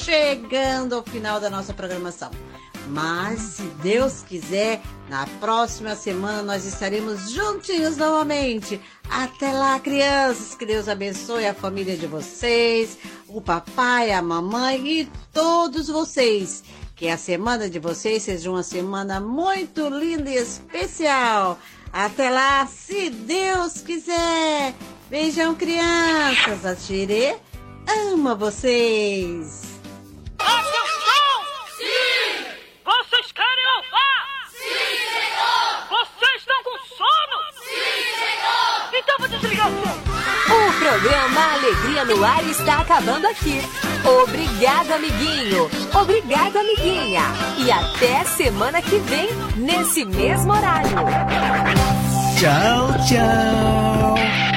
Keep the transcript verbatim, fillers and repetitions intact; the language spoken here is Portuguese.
chegando ao final da nossa programação. Mas, se Deus quiser, na próxima semana nós estaremos juntinhos novamente. Até lá, crianças, que Deus abençoe a família de vocês, o papai, a mamãe e todos vocês. Que a semana de vocês seja uma semana muito linda e especial. Até lá, se Deus quiser. Beijão, crianças. A Tirê ama vocês. Vocês querem ouvir? Sim, senhor! Vocês estão com sono? Sim, senhor! Então vou desligar o som. O programa Alegria no Ar está acabando aqui. Obrigado, amiguinho. Obrigado, amiguinha. E até semana que vem, nesse mesmo horário. Tchau, tchau.